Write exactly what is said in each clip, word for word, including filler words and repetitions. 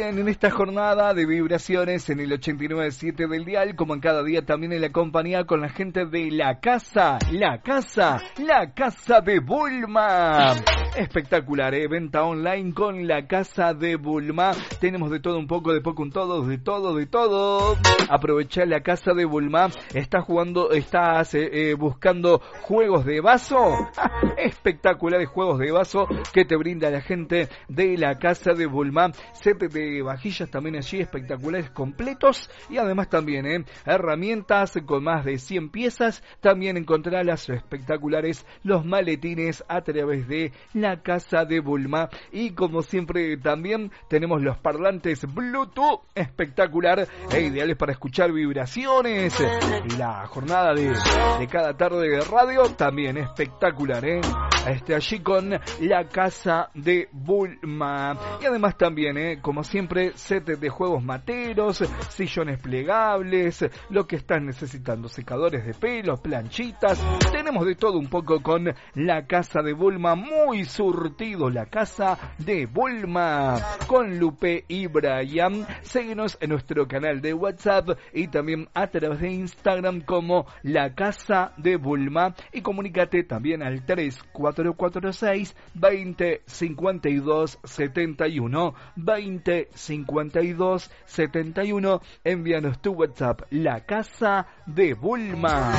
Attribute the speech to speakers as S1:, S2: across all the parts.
S1: bien, en esta jornada de vibraciones en el ochenta y nueve punto siete del dial, como en cada día también en la compañía con la gente de La Casa, La Casa, La Casa de Bulma. Espectacular, ¿eh? Venta online con La Casa de Bulma. Tenemos de todo un poco, de poco un todo, de todo, de todo. Aprovecha La Casa de Bulma. Estás jugando, estás eh, buscando juegos de vaso. Espectaculares juegos de vaso que te brinda la gente de La Casa de Bulma. Set de vajillas también allí espectaculares completos. Y además también eh, herramientas con más de cien piezas. También encontrarás espectaculares los maletines a través de La Casa de Bulma. Y como siempre también tenemos los parlantes Bluetooth espectacular e ideales para escuchar vibraciones. Y la jornada de, de cada tarde de radio también espectacular, ¿eh? Este, allí con La Casa de Bulma. Y además también, ¿eh? Como siempre, set de juegos materos, sillones plegables, lo que estás necesitando, secadores de pelo, planchitas. Tenemos de todo un poco con La Casa de Bulma, muy surtido La Casa de Bulma. Con Lupe y Brian, síguenos en nuestro canal de WhatsApp y también a través de Instagram como La Casa de Bulma. Y comunícate también al tres cuatro cuatro seis, dos cero cinco dos, siete uno, dos cero cinco dos, siete uno. Envíanos tu WhatsApp, La Casa de Bulma.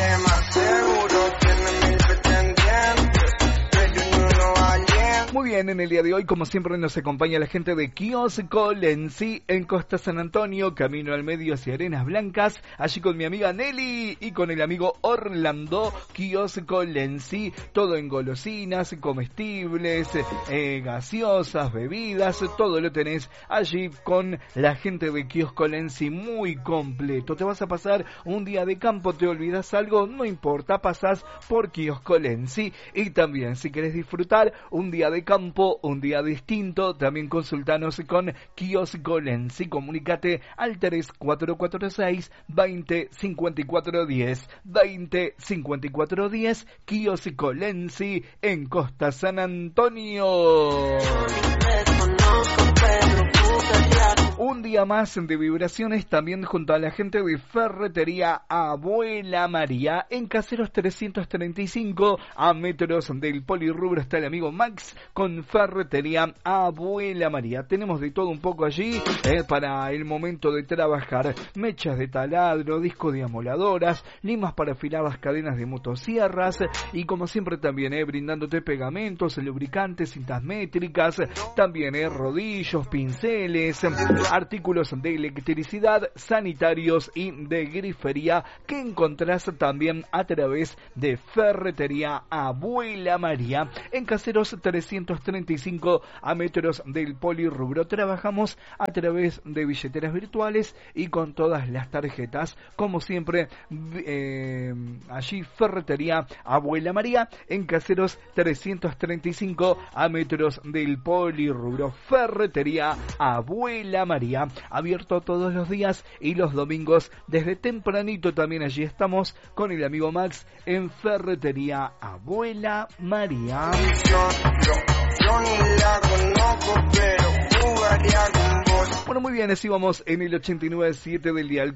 S1: Muy bien, en el día de hoy, como siempre, nos acompaña la gente de Kiosco Lenzi en Costa San Antonio, camino al medio hacia Arenas Blancas, allí con mi amiga Nelly y con el amigo Orlando. Kiosco Lenzi, todo en golosinas, comestibles, eh, gaseosas, bebidas, todo lo tenés allí con la gente de Kiosco Lenzi, muy completo. Te vas a pasar un día de campo, te olvidas algo, no importa, pasás por Kiosco Lenzi. Y también, si querés disfrutar un día de campo, un día distinto, también consultanos con Kiosco Lenzi. Comunícate al tres cuatro cuatro seis, dos cero cinco cuatro uno cero, dos cero cinco cuatro uno cero, Kiosco Lenzi en Costa San Antonio. Un día más de vibraciones también junto a la gente de Ferretería Abuela María en Caseros trescientos treinta y cinco, a metros del Polirrubro está el amigo Max con Ferretería Abuela María. Tenemos de todo un poco allí eh, para el momento de trabajar: mechas de taladro, discos de amoladoras, limas para afilar las cadenas de motosierras y como siempre también eh, brindándote pegamentos, lubricantes, cintas métricas, también eh, rodillos, pinceles, artículos de electricidad, sanitarios y de grifería que encontrás también a través de Ferretería Abuela María en Caseros trescientos treinta y cinco, a metros del Polirrubro. Trabajamos a través de billeteras virtuales y con todas las tarjetas, como siempre eh, allí Ferretería Abuela María en Caseros trescientos treinta y cinco, a metros del Polirrubro. Ferretería Abuela María, abierto todos los días y los domingos desde tempranito. También allí estamos con el amigo Max en Ferretería Abuela María. Bueno, muy bien, así vamos en el ochenta y nueve punto siete del dial.